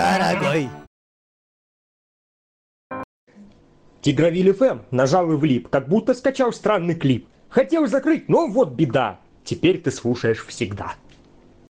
дорогой. Тигровиль ФМ нажал и влип, как будто скачал странный клип. Хотел закрыть, но вот беда. Теперь ты слушаешь всегда.